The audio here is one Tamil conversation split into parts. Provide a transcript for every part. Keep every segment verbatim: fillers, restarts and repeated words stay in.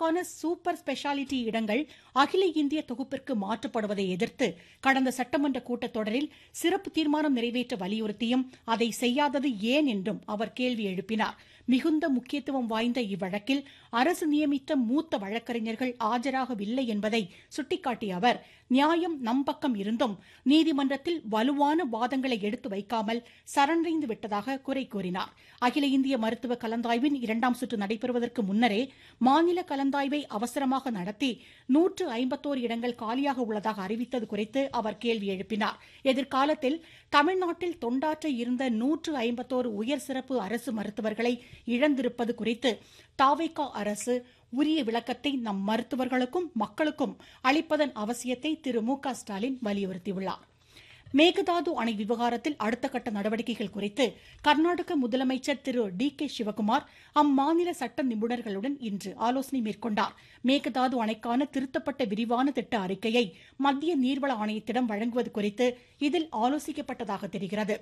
பெண்களுக்கான சூப்பர் ஸ்பெஷாலிட்டி இடங்கள் அகில இந்திய தொகுப்பிற்கு மாற்றப்படுவதை எதிர்த்து கடந்த சட்டமன்ற கூட்டத்தொடரில் சிறப்பு தீர்மானம் நிறைவேற்ற வலியுறுத்தியும் அதை செய்யாதது ஏன் என்றும் அவர் கேள்வி எழுப்பினார். மிகுந்த முக்கியத்துவம் வாய்ந்த இவ்வழக்கில் அரசு நியமித்த மூத்த வழக்கறிஞர்கள் ஆஜராகவில்லை என்பதை சுட்டிக்காட்டிய அவர், நியாயம் நம் பக்கம் இருந்தும் நீதிமன்றத்தில் வலுவான வாதங்களை எடுத்து வைக்காமல் சரணடைந்து விட்டதாக குறை கூறினார். அகில இந்திய மருத்துவ கலந்தாய்வின் இரண்டாம் சுற்று நடைபெறுவதற்கு முன்னரே மாநில கலந்தாய்வை அவசரமாக நடத்தி நூற்று ஐம்பத்தோரு இடங்கள் காலியாக உள்ளதாக அறிவித்தது குறித்து அவர் கேள்வி எழுப்பினார். எதிர்காலத்தில் தமிழ்நாட்டில் தொண்டாற்ற இருந்த நூற்று ஐம்பத்தோரு உயர் சிறப்பு அரசு மருத்துவர்களை இழந்திருப்பது குறித்து தாவேகா அரசு உரிய விளக்கத்தை நம் மருத்துவர்களுக்கும் மக்களுக்கும் அளிப்பதன் அவசியத்தை திரு மு க ஸ்டாலின் வலியுறுத்தியுள்ளார். மேகதாது அணை விவகாரத்தில் அடுத்த கட்ட நடவடிக்கைகள் குறித்து கர்நாடக முதலமைச்சர் திரு டி கே சிவக்குமார் அம்மாநில சட்ட நிபுணர்களுடன் இன்று ஆலோசனை மேற்கொண்டார். மேகதாது அணைக்கான திருத்தப்பட்ட விரிவான திட்ட அறிக்கையை மத்திய நீர்வள ஆணையத்திடம் வழங்குவது குறித்து இதில் ஆலோசிக்கப்பட்டதாக தெரிகிறது.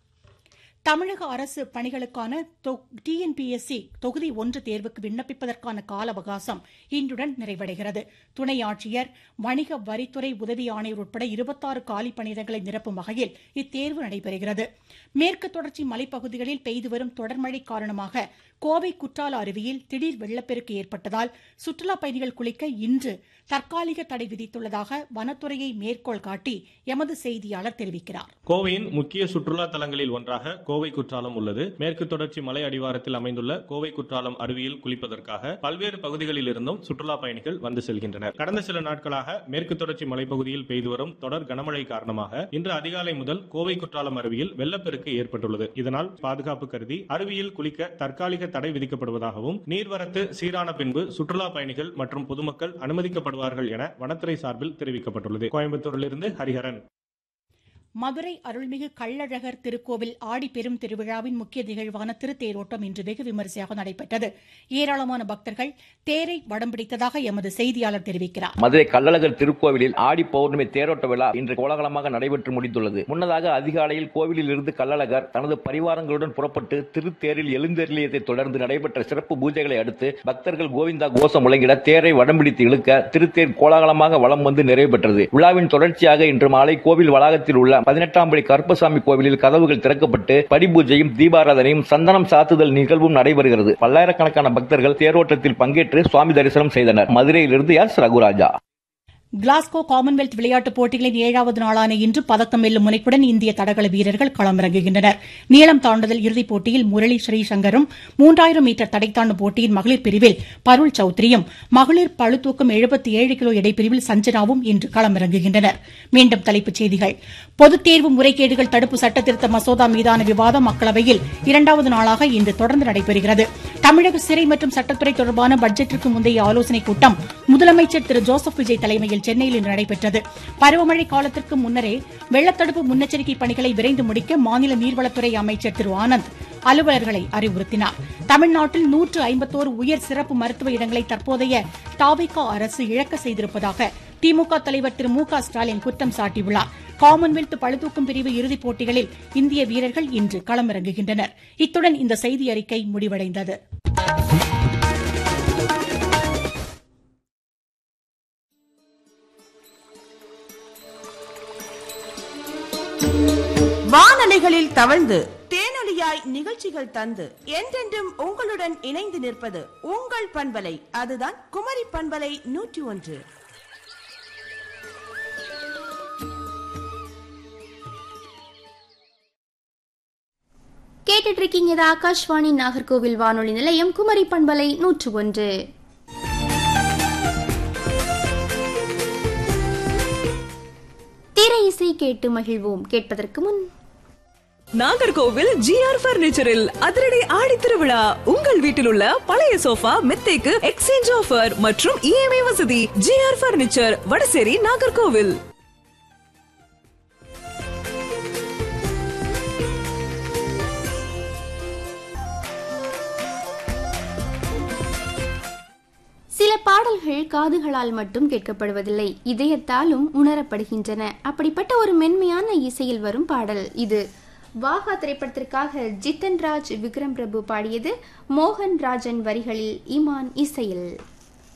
தமிழக அரசு பணிகளுக்கான T N P S C தொகுதி ஒன்று தேர்வுக்கு விண்ணப்பிப்பதற்கான கால அவகாசம் இன்றுடன் நிறைவடைகிறது. துணை ஆட்சியர், வணிக வரித்துறை உதவி ஆணையர் உட்பட இருபத்தாறு காலி பணியிடங்களை நிரப்பும் வகையில் இத்தேர்வு நடைபெறுகிறது. மேற்கு தொடர்ச்சி மலைப்பகுதிகளில் பெய்து வரும் தொடர்மழை காரணமாக கோவை குற்றால அருவியில் திடீர் வெள்ளப்பெருக்கு ஏற்பட்டதால் சுற்றுலாப் பயணிகள் குளிக்க இன்று தற்காலிக தடை விதித்துள்ளதாக வனத்துறையை மேற்கோள் காட்டி எமது செய்தியாளர் தெரிவிக்கிறார். கோவையின் முக்கிய சுற்றுலா தலங்களில் ஒன்றாக கோவை குற்றாலம் உள்ளது. மேற்கு தொடர்ச்சி மலை அடிவாரத்தில் அமைந்துள்ள கோவை குற்றாலம் அருவியில் குளிப்பதற்காக பல்வேறு பகுதிகளில் இருந்தும் சுற்றுலா பயணிகள் வந்து செல்கின்றனர். கடந்த சில நாட்களாக மேற்கு தொடர்ச்சி மலைப்பகுதியில் பெய்து வரும் தொடர் கனமழை காரணமாக இன்று அதிகாலை முதல் கோவை குற்றாலம் அருவியில் வெள்ளப்பெருக்கு ஏற்பட்டுள்ளது. இதனால் பாதுகாப்பு கருதி அருவியில் குளிக்க தற்காலிக தடை விதிக்கப்படுவதாகவும் நீர்வரத்து சீரான பின்பு சுற்றுலா பயணிகள் மற்றும் பொதுமக்கள் அனுமதிக்கப்படுவார்கள் என வனத்துறை சார்பில் தெரிவிக்கப்பட்டுள்ளது. கோயம்புத்தூரிலிருந்து ஹரிஹரன். மதுரை அருள்மிகு கள்ளழகர் திருக்கோவில் ஆடி பெரும் திருவிழாவின் முக்கிய நிகழ்வான திருத்தேரோட்டம் இன்று வெகு விமரிசையாக நடைபெற்றது. ஏராளமான பக்தர்கள் தேரை வடம் பிடித்ததாக எமது செய்தியாளர் தெரிவிக்கிறார். மதுரை கள்ளழகர் திருக்கோவிலில் ஆடி பௌர்ணமி தேரோட்ட விழா இன்று கோலாகலமாக நடைபெற்று முடித்துள்ளது. முன்னதாக அதிகாலையில் கோவிலில் இருந்து கள்ளழகர் தனது பரிவாரங்களுடன் புறப்பட்டு திருத்தேரில் எழுந்தருளியதை தொடர்ந்து நடைபெற்ற சிறப்பு பூஜைகளை அடுத்து பக்தர்கள் கோவிந்தா கோஷம் முழங்கிட தேரை வடம் பிடித்து இழுக்க திருத்தேர் கோலாகலமாக வலம் வந்து நிறைவு பெற்றது. விழாவின் தொடர்ச்சியாக இன்று மாலை கோவில் வளாகத்தில் உள்ள பதினெட்டாம் படி கருப்பசாமி கோவிலில் கதவுகள் திறக்கப்பட்டு படிபூஜையும் தீபாராதனையும் சந்தனம் சாத்துதல் நிகழ்வும் நடைபெறுகிறது. பல்லாயிரக்கணக்கான பக்தர்கள் தேரோட்டத்தில் பங்கேற்று சுவாமி தரிசனம் செய்தனர். மதுரையிலிருந்து எஸ் ரகுராஜா. கிளாஸ்கோ காமன்வெல்த் விளையாட்டுப் போட்டிகளின் ஏழாவது நாளான இன்று பதக்கம் வெல்லும் முனைப்புடன் இந்திய தடகள வீரர்கள் களமிறங்குகின்றனர். நீளம் தாண்டுதல் இறுதிப் போட்டியில் முரளி ஸ்ரீசங்கரும், மூன்றாயிரம் மீட்டர் தடை தாண்டும் போட்டியின் மகளிர் பிரிவில் பருள் சௌத்ரியும், மகளிர் பளுதூக்கும் எழுபத்தி ஏழு கிலோ எடைப்பிரிவில் சஞ்சனாவும் இன்று களமிறங்குகின்றனர். மீண்டும் தலைப்புச் செய்திகள். பொதுத் தேர்வு முறைகேடுகள் தடுப்பு சட்டத்திருத்த மசோதா மீதான விவாதம் மக்களவையில் இரண்டாவது நாளாக இன்று தொடர்ந்து நடைபெறுகிறது. தமிழக சிறை மற்றும் சட்டத்துறை தொடர்பான பட்ஜெட்டிற்கு முந்தைய ஆலோசனைக் கூட்டம் முதலமைச்சர் திரு ஜோசப் விஜய் தலைமையில் சென்னையில் இன்று நடைபெற்றது. பருவமழை காலத்திற்கு முன்னரே வெள்ளத்தடுப்பு முன்னெச்சரிக்கை பணிகளை விரைந்து முடிக்க மாநில நீர்வளத்துறை அமைச்சர் திரு ஆனந்த் அலுவலர்களை அறிவுறுத்தினார். தமிழ்நாட்டில் நூற்று ஐம்பத்தோரு உயர் சிறப்பு மருத்துவ இடங்களை தற்போதைய தாவேகா அரசு இழக்க செய்திருப்பதாக திமுக தலைவர் திரு மு க ஸ்டாலின் குற்றம் சாட்டியுள்ளார். காமன்வெல்த் பளுதூக்கும் பிரிவு இறுதிப் போட்டிகளில் இந்திய வீரர்கள் இன்று களமிறங்குகின்றனர். இத்துடன் இந்த செய்தி அறிக்கை முடிவடைந்தது. வானலைகளில் தவழ்ந்து தேனொலியாய் நிகழ்ச்சிகள் தந்து என்றென்றும் உங்களுடன் இணைந்து நிற்பது உங்கள் பண்பலை. அதுதான் குமரி பண்பலை நூற்றி ஒன்று. கேட்டுட்டு இருக்கீங்க. இது ஆகாஷ்வாணி நாகர்கோவில் வானொலி நிலையம் குமரி பண்பலை நூற்று ஒன்று. திரை இசை கேட்டு மகிழ்வோம். கேட்பதற்கு முன் நாகர்கோவில் ஜி ஆர் பர்னிச்சரில் அதிரடி ஆடி திருவிழா. உங்கள் வீட்டில் உள்ள பழைய சோஃபா மெத்தைக்கு எக்ஸ்சேஞ்ச் ஆஃபர் மற்றும் இ எம் ஐ வசதி. G R furniture, Vadasery, Nagercoil. சில பாடல்கள் காதுகளால் மட்டும் கேட்கப்படுவதில்லை, இதயத்தாலும் உணரப்படுகின்றன. அப்படிப்பட்ட ஒரு மென்மையான இசையில் வரும் பாடல் இது. வாகா திரைப்படத்திற்காக ஜித்தன் ராஜ், விக்ரம் பிரபு பாடியது. மோகன் ராஜன் வரிகளில் இமான் இசையில்.